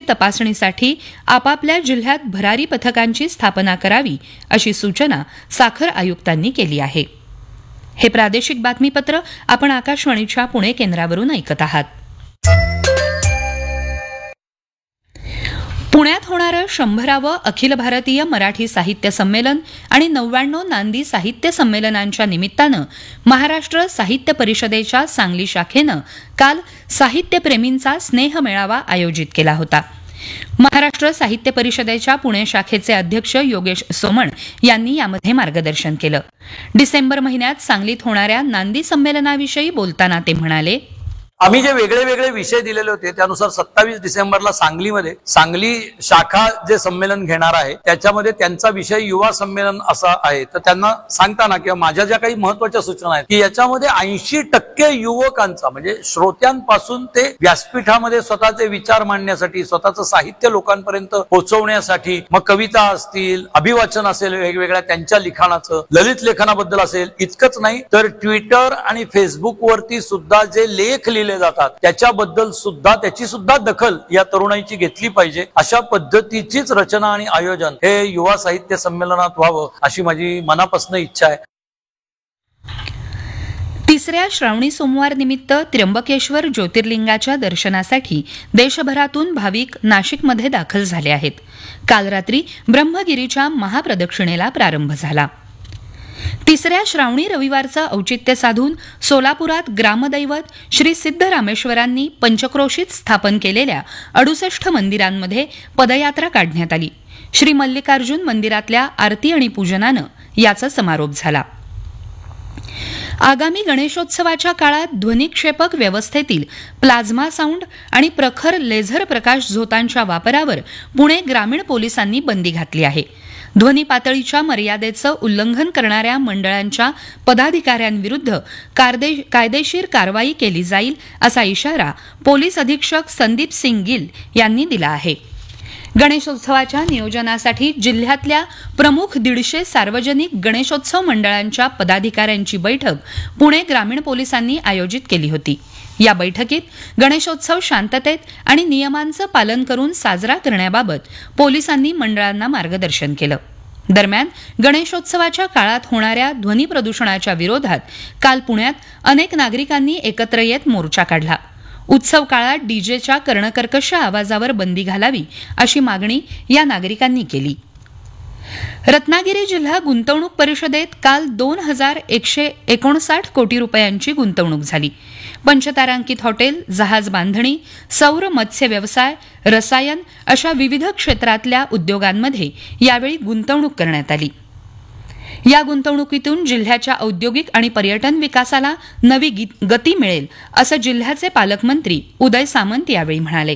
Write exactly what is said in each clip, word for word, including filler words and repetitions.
तपासणीसाठी आपापल्या जिल्ह्यात भरारी पथकांची स्थापना करावी अशी सूचना साखर आयुक्तांनी केली आहे. हे प्रादेशिक बातमीपत्र आपण आकाशवाणीच्या पुणे केंद्रावरून ऐकत आहात. पुण्यात होणारं शंभरावं अखिल भारतीय मराठी साहित्य संमेलन आणि नव्याण्णव नांदी साहित्य संमेलनांच्या निमित्तानं महाराष्ट्र साहित्य परिषदेच्या सांगली शाखेनं काल साहित्यप्रेमींचा स्नेह मेळावा आयोजित केला होता. महाराष्ट्र साहित्य परिषदेच्या पुणे शाखेचे अध्यक्ष योगेश सोमण यांनी यामध्ये मार्गदर्शन केलं. डिसेंबर महिन्यात सांगलीत होणाऱ्या नांदी संमेलनाविषयी बोलताना ते म्हणाले, आम्ही जे वेगळे वेगळे विषय दिलेले होते त्यानुसार सत्तावीस डिसेंबरला सांगलीमध्ये सांगली शाखा जे संमेलन घेणार आहे त्याच्यामध्ये त्यांचा विषय युवा संमेलन असा आहे. तर त्यांना सांगताना किंवा माझ्या ज्या काही महत्वाच्या सूचना आहेत की याच्यामध्ये ऐंशी टक्के युवकांचा म्हणजे श्रोत्यांपासून ते व्यासपीठामध्ये स्वतःचे विचार मांडण्यासाठी स्वतःचं साहित्य लोकांपर्यंत पोहोचवण्यासाठी मग कविता असतील, अभिवाचन असेल, वेगवेगळ्या त्यांच्या लिखाणाचं, ललित लेखनाबद्दल असेल, इतकंच नाही तर ट्विटर आणि फेसबुक वरती सुद्धा जे लेख लिहिले जातात त्याच्याबद्दल सुद्धा त्याची सुद्धा दखल या तरुणाईची घेतली पाहिजे. अशा पद्धतीचीच रचना आणि आयोजन हे युवा साहित्य संमेलनात व्हावं अशी माझी मनापासून इच्छा आहे. तिसऱ्या श्रावणी सोमवार निमित्त त्र्यंबकेश्वर ज्योतिर्लिंगाच्या दर्शनासाठी देशभरातून भाविक नाशिकमध्ये दाखल झाले आहेत. काल रात्री ब्रह्मगिरीच्या महाप्रदक्षिणेला प्रारंभ झाला. तिसऱ्या श्रावणी रविवारचं औचित्य साधून सोलापुरात ग्रामदैवत श्री सिद्धरामेश्वरांनी पंचक्रोशीत स्थापन केलेल्या अडुसष्ट मंदिरांमध्ये पदयात्रा काढण्यात आली. श्री मल्लिकार्जुन मंदिरातल्या आरती आणि पूजनानं याचा समारोप झाला. आगामी गणेशोत्सवाच्या काळात ध्वनिक्षेपक व्यवस्थेतील प्लाझ्मा साऊंड आणि प्रखर लेझर प्रकाश झोतांच्या वापरावर पुणे ग्रामीण पोलिसांनी बंदी घातली आहे. ध्वनी पातळीच्या मर्यादेचं उल्लंघन करणाऱ्या मंडळांच्या पदाधिकाऱ्यांविरुद्ध कायदेशीर कारवाई केली जाईल असा इशारा पोलीस अधीक्षक संदीप सिंग गिल यांनी दिला आहे. गणेशोत्सवाच्या नियोजनासाठी जिल्ह्यातल्या प्रमुख दीडशे सार्वजनिक गणेशोत्सव मंडळांच्या पदाधिकाऱ्यांची बैठक पुणे ग्रामीण पोलिसांनी आयोजित केली होती. या बैठकीत गणेशोत्सव शांततेत आणि नियमांचं पालन करून साजरा करण्याबाबत पोलिसांनी मंडळांना मार्गदर्शन केलं. दरम्यान गणेशोत्सवाच्या काळात होणाऱ्या ध्वनी प्रदूषणाच्या विरोधात काल पुण्यात अनेक नागरिकांनी एकत्र येत मोर्चा काढला. उत्सव काळात डीजेच्या कर्णकर्कश आवाजावर बंदी घालावी अशी मागणी या नागरिकांनी केली. रत्नागिरी जिल्हा गुंतवणूक परिषदेत काल दोन हजार एकशे एकोणसाठ कोटी रुपयांची गुंतवणूक झाली. पंचतारांकित हॉटेल, जहाज बांधणी, सौर मत्स्य व्यवसाय, रसायन अशा विविध क्षेत्रातल्या उद्योगांमध्ये यावेळी गुंतवणूक करण्यात आली. या गुंतवणुकीतून जिल्ह्याच्या औद्योगिक आणि पर्यटन विकासाला नवी गती मिळेल असं जिल्ह्याचे पालकमंत्री उदय सामंत यावेळी म्हणाले.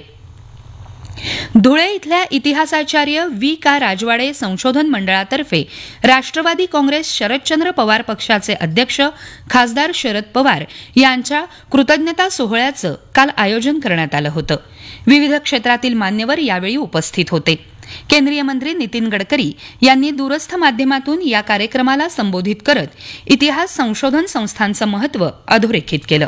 धुळे इथल्या इतिहासाचार्य व्ही का राजवाडे संशोधन मंडळातर्फे राष्ट्रवादी काँग्रेस शरदचंद्र पवार पक्षाचे अध्यक्ष खासदार शरद पवार यांच्या कृतज्ञता सोहळ्याचं काल आयोजन करण्यात आलं होतं. विविध क्षेत्रातील मान्यवर यावेळी उपस्थित होते. केंद्रीय मंत्री नितीन गडकरी यांनी दूरस्थ माध्यमातून या कार्यक्रमाला संबोधित करत इतिहास संशोधन संस्थांचं महत्त्व अधोरेखित केलं.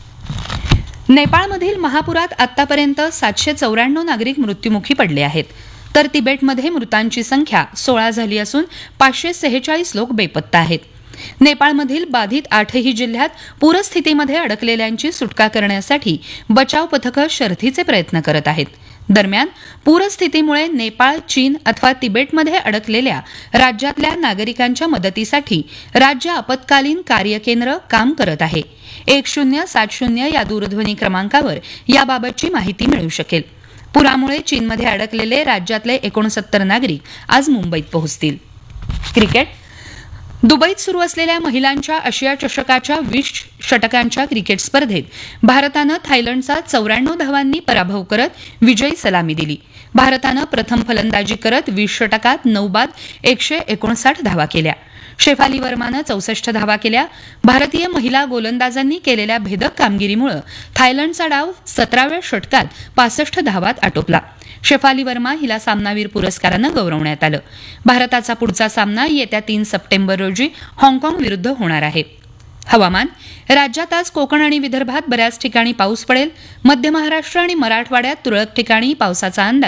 नेपाळमधील महापुरात आतापर्यंत सातशे चौऱ्याण्णव नागरिक मृत्युमुखी पडले आहेत, तर तिबेटमध्ये मृतांची संख्या सोळा झाली असून पाचशे सेहेचाळीस लोक बेपत्ता आहेत. नेपाळमधील बाधित आठही जिल्ह्यात पूरस्थितीमध्ये अडकलेल्यांची सुटका करण्यासाठी बचाव पथकं शर्थीचे प्रयत्न करत आहेत. दरम्यान पूरस्थितीमुळे नेपाळ, चीन अथवा तिबेटमध्ये अडकलेल्या राज्यातल्या नागरिकांच्या मदतीसाठी राज्य आपत्कालीन कार्यकेंद्र काम करत आहे. एक शून्य सात शून्य या दूरध्वनी क्रमांकावर याबाबतची माहिती मिळू शकेल. पुरामुळे चीनमध्ये अडकलेले राज्यातले एकोणसत्तर नागरिक आज मुंबईत पोहोचतील. क्रिकेट. दुबईत सुरू असलेल्या महिलांच्या आशिया चषकाच्या वीस षटकांच्या क्रिकेट स्पर्धेत भारतानं थायलंडचा चौऱ्याण्णव धावांनी पराभव करत विजयी सलामी दिली. भारतानं प्रथम फलंदाजी करत वीस षटकात नऊ बाद एकशे एकोणसाठ धावा केल्या. शेफाली वर्मानं चौसष्ट धावा केल्या. भारतीय महिला गोलंदाजांनी केलेल्या भेदक कामगिरीमुळे थायलंडचा डाव सतराव्या षटकात पासष्ट धावात आटोपला. शेफाली वर्मा हिला सामनावीर पुरस्कारानं गौरवण्यात आलं. भारताचा पुढचा सामना येत्या तीन सप्टेंबर रोजी हाँगकाँग विरुद्ध होणार आहे. हवामान. राज्यात आज कोकण आणि विदर्भात बऱ्याच ठिकाणी पाऊस पडेल. मध्य महाराष्ट्र आणि मराठवाड्यात तुरळक ठिकाणी पावसाचा अंदाज